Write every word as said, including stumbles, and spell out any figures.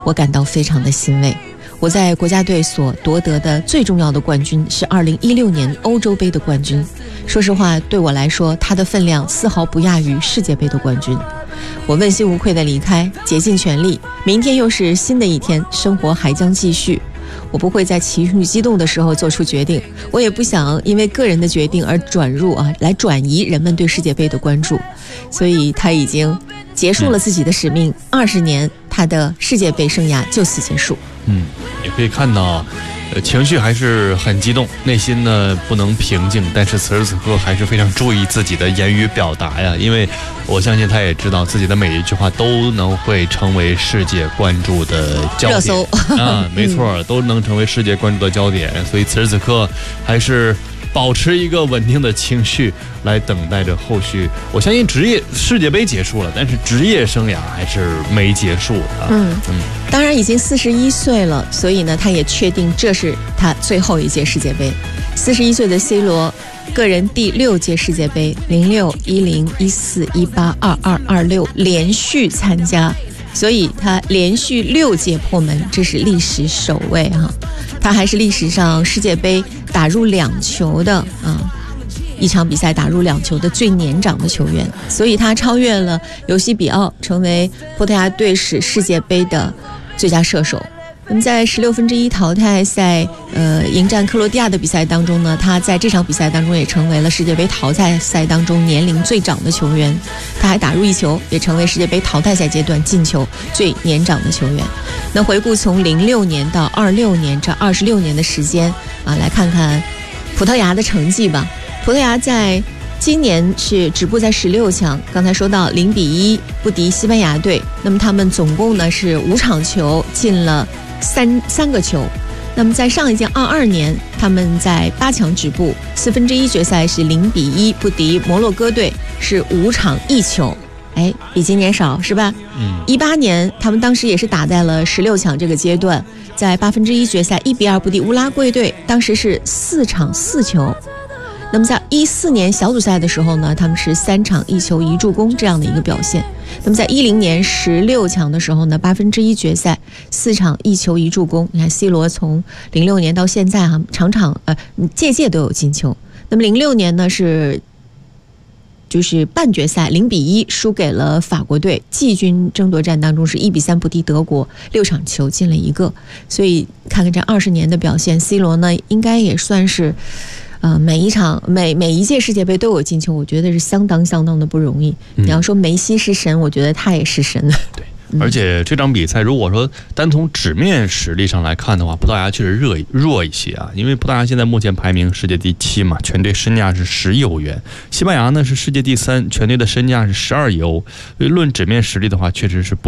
我感到非常的欣慰。我在国家队所夺得的最重要的冠军是二零一六年欧洲杯的冠军，说实话，对我来说，它的分量丝毫不亚于世界杯的冠军。我问心无愧地离开，竭尽全力，明天又是新的一天，生活还将继续。我不会在情绪激动的时候做出决定，我也不想因为个人的决定而转入啊，来转移人们对世界杯的关注。所以他已经结束了自己的使命，二十年，他的世界杯生涯就此结束。 嗯，也可以看到，呃，情绪还是很激动，内心呢不能平静，但是此时此刻还是非常注意自己的言语表达呀，因为我相信他也知道自己的每一句话都能会成为世界关注的焦点，热搜啊，没错、嗯，都能成为世界关注的焦点，所以此时此刻还是保持一个稳定的情绪来等待着后续。我相信职业世界杯结束了，但是职业生涯还是没结束的。 嗯嗯，当然已经四十一岁了，所以呢，他也确定这是他最后一届世界杯。四十一岁的 C 罗，个人第六届世界杯，零六、一零、一四、一八、二二、二六连续参加，所以他连续六届破门，这是历史首位哈。他还是历史上世界杯打入两球的啊，一场比赛打入两球的最年长的球员，所以他超越了尤西比奥，成为葡萄牙队史世界杯的最佳射手。那么在十六分之一淘汰赛呃迎战克罗地亚的比赛当中呢，他在这场比赛当中也成为了世界杯淘汰赛当中年龄最长的球员，他还打入一球，也成为世界杯淘汰赛阶段进球最年长的球员。那回顾从零六年到二六年这二十六年的时间啊，来看看葡萄牙的成绩吧。葡萄牙在今年是止步在十六强，刚才说到零比一不敌西班牙队，那么他们总共呢是五场球进了三三个球。那么在上一届二二年，他们在八强止步，四分之一决赛是零比一不敌摩洛哥队，是五场一球。哎，比今年少是吧？嗯，一八年他们当时也是打在了十六强这个阶段，在八分之一决赛一比二不敌乌拉圭队，当时是四场四球。那么在一四年小组赛的时候呢，他们是三场一球一助攻这样的一个表现。那么在一零年十六强的时候呢，八分之一决赛四场一球一助攻。你看 C 罗从零六年到现在哈、啊，场场呃届届都有进球。那么零六年呢是。就是半决赛零比一输给了法国队，季军争夺战当中是一比三不敌德国，六场球进了一个，所以看看这二十年的表现 ，C 罗呢应该也算是，呃，每一场每每一届世界杯都有进球，我觉得是相当相当的不容易。嗯、你要说梅西是神，我觉得他也是神。 对。而且这场比赛，如果说单从纸面实力上来看的话，葡萄牙确实弱弱一些啊，因为葡萄牙现在目前排名世界第七嘛，全队身价是十亿欧元，西班牙呢是世界第三，全队的身价是十二亿欧，所以论纸面实力的话，确实是不